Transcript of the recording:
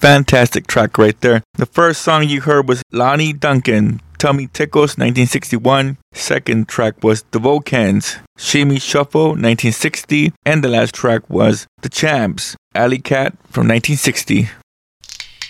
Fantastic track right there. The first song you heard was Lonnie Duncan, Tummy Tickles, 1961. Second track was The Volcans, Shimmy Shuffle, 1960. And the last track was The Champs, Alley Cat from 1960.